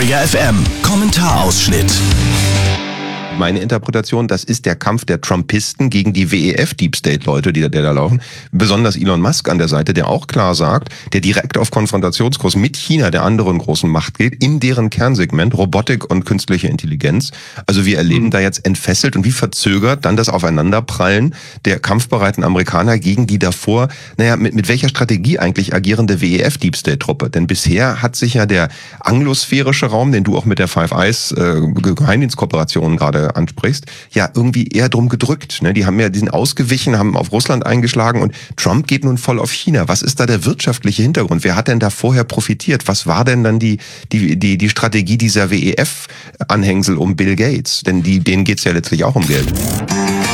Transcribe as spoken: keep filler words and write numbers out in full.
Area F M. Kommentarausschnitt. Meine Interpretation, das ist der Kampf der Trumpisten gegen die W E F-Deep-State-Leute, die, die da laufen. Besonders Elon Musk an der Seite, der auch klar sagt, der direkt auf Konfrontationskurs mit China, der anderen großen Macht geht, in deren Kernsegment Robotik und künstliche Intelligenz. Also wir erleben mhm. da jetzt entfesselt und wie verzögert dann das Aufeinanderprallen der kampfbereiten Amerikaner gegen die davor, naja, mit, mit welcher Strategie eigentlich agierende W E F-Deep-State-Truppe. Denn bisher hat sich ja der anglosphärische Raum, den du auch mit der Five Eyes äh, Geheimdienstkooperation gerade ansprichst, ja irgendwie eher drum gedrückt. Ne? Die haben ja, die sind ausgewichen, haben auf Russland eingeschlagen und Trump geht nun voll auf China. Was ist da der wirtschaftliche Hintergrund? Wer hat denn da vorher profitiert? Was war denn dann die die die die Strategie dieser W E F-Anhängsel um Bill Gates? Denn die denen geht's ja letztlich auch um Geld.